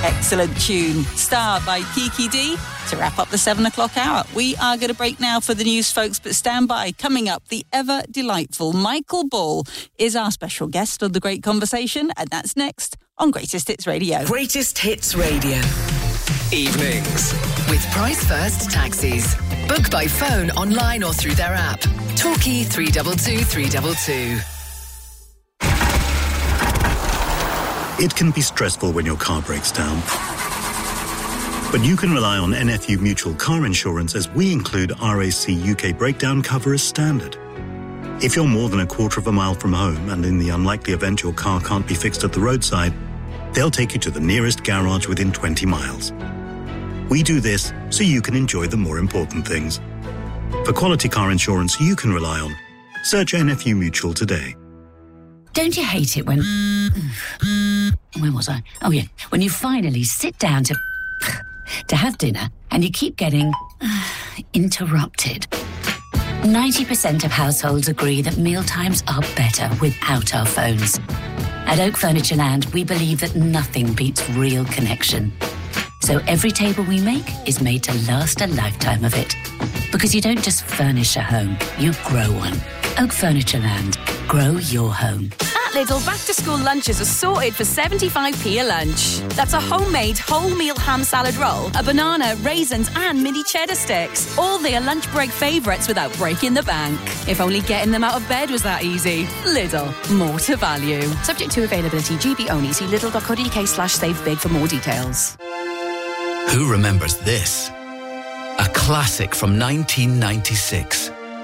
Excellent tune. Star by Kiki D to wrap up the 7 o'clock hour. We are going to break now for the news, folks, but stand by. Coming up, the ever delightful Michael Ball is our special guest on The Great Conversation, and that's next on Greatest Hits Radio. Greatest Hits Radio. Evenings. With Price First Taxis. Book by phone, online or through their app. Torquay 322 322. It can be stressful when your car breaks down. But you can rely on NFU Mutual Car Insurance as we include RAC UK breakdown cover as standard. If you're more than a quarter of a mile from home and in the unlikely event your car can't be fixed at the roadside, they'll take you to the nearest garage within 20 miles. We do this so you can enjoy the more important things. For quality car insurance you can rely on, search NFU Mutual today. Don't you hate it when... Where was I? Oh, yeah. When you finally sit down to have dinner and you keep getting interrupted. 90% of households agree that mealtimes are better without our phones. At Oak Furniture Land, we believe that nothing beats real connection. So every table we make is made to last a lifetime of it. Because you don't just furnish a home, you grow one. Oak Furniture Land. Grow your home. At Lidl, back-to-school lunches are sorted for 75p a lunch. That's a homemade wholemeal ham salad roll, a banana, raisins and mini cheddar sticks. All their lunch break favourites without breaking the bank. If only getting them out of bed was that easy. Lidl, more to value. Subject to availability, GB only. See lidl.co.uk/savebig for more details. Who remembers this? A classic from 1996.